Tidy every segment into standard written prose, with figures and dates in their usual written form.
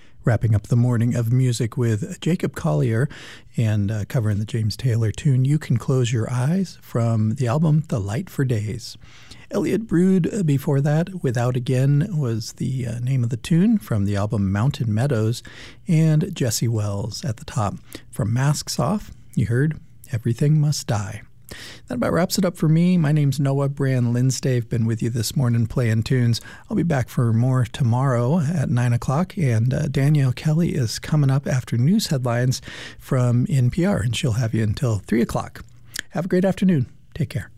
Wrapping up the morning of music with Jacob Collier and covering the James Taylor tune, You Can Close Your Eyes, from the album The Light for Days. Elliot Brood before that, Without Again was the name of the tune from the album Mountain Meadows, and Jesse Wells at the top. From Masks Off, you heard Everything Must Die. That about wraps it up for me. My name's Noah Brand Lindsdave. Been with you this morning playing tunes. I'll be back for more tomorrow at 9 o'clock, and Danielle Kelly is coming up after news headlines from NPR, and she'll have you until 3 o'clock. Have a great afternoon. Take care.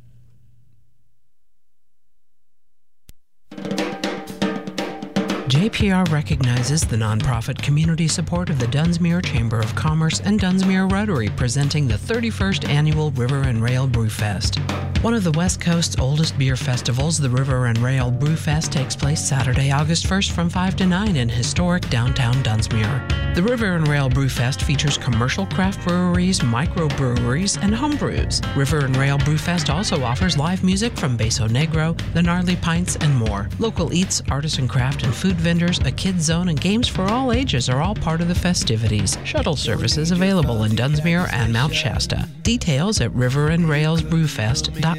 JPR recognizes the nonprofit community support of the Dunsmuir Chamber of Commerce and Dunsmuir Rotary, presenting the 31st Annual River and Rail Brewfest. One of the West Coast's oldest beer festivals, the River and Rail Brewfest takes place Saturday, August 1st from 5 to 9 in historic downtown Dunsmuir. The River and Rail Brewfest features commercial craft breweries, microbreweries, and homebrews. River and Rail Brewfest also offers live music from Beso Negro, the Gnarly Pints, and more. Local eats, artisan craft, and food vendors, a kids zone, and games for all ages are all part of the festivities. Shuttle services available in Dunsmuir and Mount Shasta. Details at riverandраilsbrewfest.com.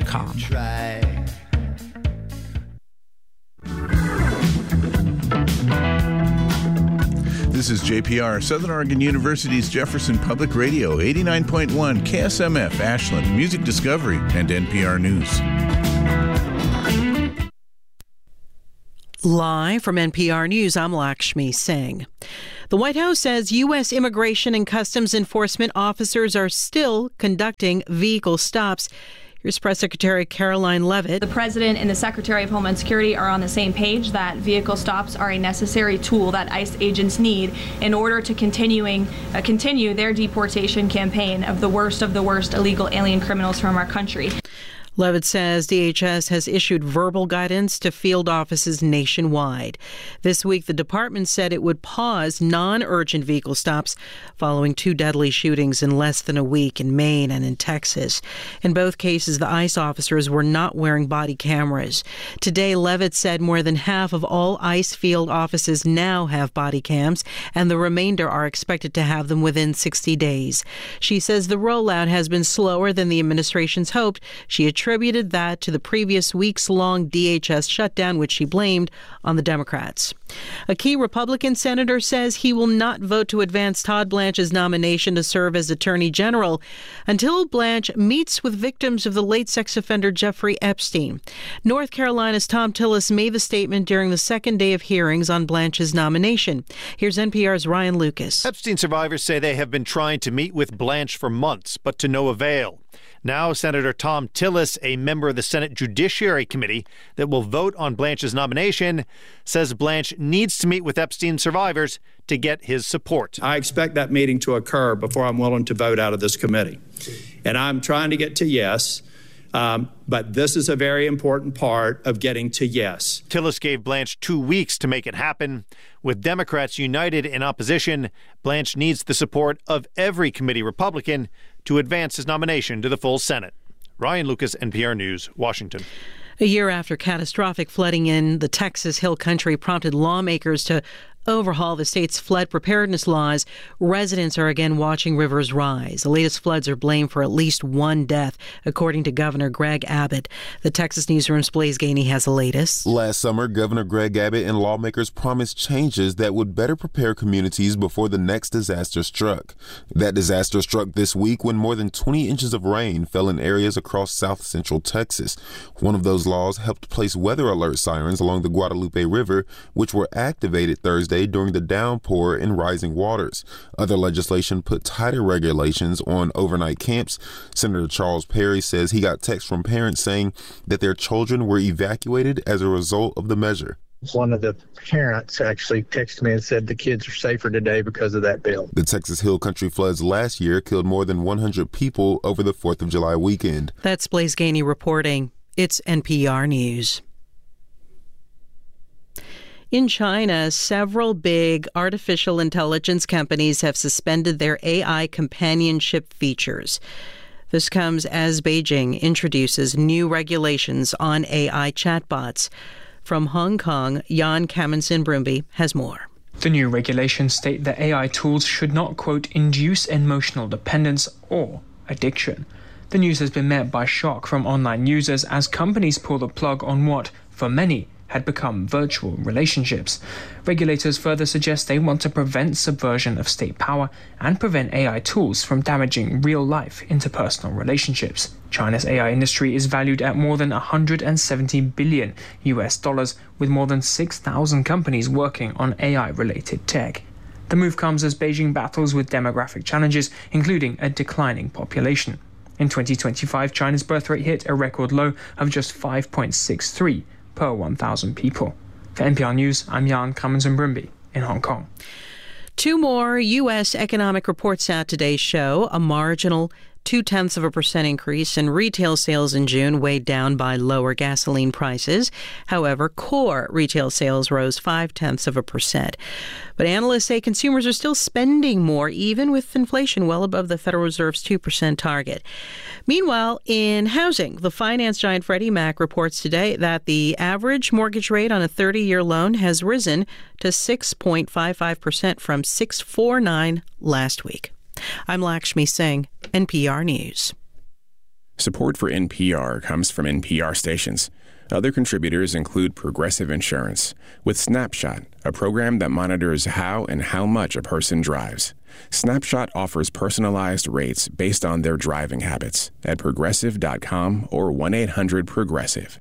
This is JPR, Southern Oregon University's Jefferson Public Radio, 89.1 KSMF, Ashland, Music Discovery, and NPR News. Live from NPR News, I'm Lakshmi Singh. The White House says U.S. Immigration and Customs Enforcement officers are still conducting vehicle stops. Here's Press Secretary Caroline Leavitt. The President and the Secretary of Homeland Security are on the same page that vehicle stops are a necessary tool that ICE agents need in order to continue their deportation campaign of the worst illegal alien criminals from our country. Leavitt says DHS has issued verbal guidance to field offices nationwide. This week, the department said it would pause non-urgent vehicle stops following 2 deadly shootings in less than a week in Maine and in Texas. In both cases, the ICE officers were not wearing body cameras. Today, Leavitt said more than half of all ICE field offices now have body cams, and the remainder are expected to have them within 60 days. She says the rollout has been slower than the administration's hoped. She attributed that to the previous weeks-long DHS shutdown, which she blamed on the Democrats. A key Republican senator says he will not vote to advance Todd Blanch's nomination to serve as Attorney General until Blanche meets with victims of the late sex offender Jeffrey Epstein. North Carolina's Tom Tillis made the statement during the second day of hearings on Blanche's nomination. Here's NPR's Ryan Lucas. Epstein survivors say they have been trying to meet with Blanche for months, but to no avail. Now, Senator Tom Tillis, a member of the Senate Judiciary Committee that will vote on Blanche's nomination, says Blanche needs to meet with Epstein survivors to get his support. I expect that meeting to occur before I'm willing to vote out of this committee. And I'm trying to get to yes, but this is a very important part of getting to yes. Tillis gave Blanche 2 weeks to make it happen. With Democrats united in opposition, Blanche needs the support of every committee Republican to advance his nomination to the full Senate. Ryan Lucas, NPR News, Washington. A year after catastrophic flooding in the Texas Hill Country prompted lawmakers to overhaul the state's flood preparedness laws, residents are again watching rivers rise. The latest floods are blamed for at least 1 death, according to Governor Greg Abbott. The Texas Newsroom's Blaise Gainey has the latest. Last summer, Governor Greg Abbott and lawmakers promised changes that would better prepare communities before the next disaster struck. That disaster struck this week when more than 20 inches of rain fell in areas across south central Texas. One of those laws helped place weather alert sirens along the Guadalupe River, which were activated Thursday during the downpour and rising waters. Other legislation put tighter regulations on overnight camps. Senator Charles Perry says he got texts from parents saying that their children were evacuated as a result of the measure. One of the parents actually texted me and said the kids are safer today because of that bill. The Texas Hill Country floods last year killed more than 100 people over the 4th of July weekend. That's Blaise Gainey reporting. It's NPR News. In China, several big artificial intelligence companies have suspended their AI companionship features. This comes as Beijing introduces new regulations on AI chatbots. From Hong Kong, Jan Kamensen-Brumby has more. The new regulations state that AI tools should not, quote, induce emotional dependence or addiction. The news has been met by shock from online users as companies pull the plug on what, for many, had become virtual relationships. Regulators further suggest they want to prevent subversion of state power and prevent AI tools from damaging real-life interpersonal relationships. China's AI industry is valued at more than $170 billion, with more than 6,000 companies working on AI-related tech. The move comes as Beijing battles with demographic challenges, including a declining population. In 2025, China's birth rate hit a record low of just 5.63 per 1,000 people. For NPR News, I'm Jan Kamenzon-Brimby in Hong Kong. Two more U.S. economic reports out today's show. A marginal 0.2% increase in retail sales in June, weighed down by lower gasoline prices. However, core retail sales rose 0.5%. But analysts say consumers are still spending more, even with inflation well above the Federal Reserve's 2% target. Meanwhile, in housing, the finance giant Freddie Mac reports today that the average mortgage rate on a 30-year loan has risen to 6.55% from 6.49% last week. I'm Lakshmi Singh, NPR News. Support for NPR comes from NPR stations. Other contributors include Progressive Insurance, with Snapshot, a program that monitors how and how much a person drives. Snapshot offers personalized rates based on their driving habits at progressive.com or 1-800-PROGRESSIVE.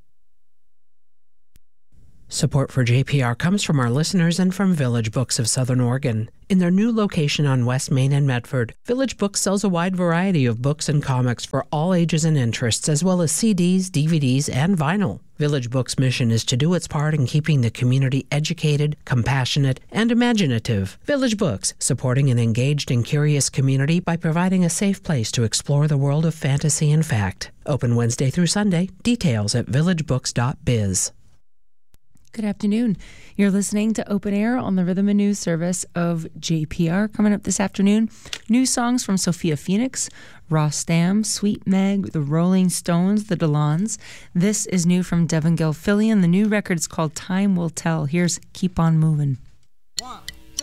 Support for JPR comes from our listeners and from Village Books of Southern Oregon. In their new location on West Main and Medford, Village Books sells a wide variety of books and comics for all ages and interests, as well as CDs, DVDs, and vinyl. Village Books' mission is to do its part in keeping the community educated, compassionate, and imaginative. Village Books, supporting an engaged and curious community by providing a safe place to explore the world of fantasy and fact. Open Wednesday through Sunday. Details at villagebooks.biz. Good afternoon. You're listening to Open Air on the Rhythm and News service of JPR. Coming up this afternoon, new songs from Sophia Phoenix, Ross Stam, Sweet Meg, The Rolling Stones, The Delons. This is new from Devin Gilfillian. The new record's called Time Will Tell. Here's Keep On Movin'.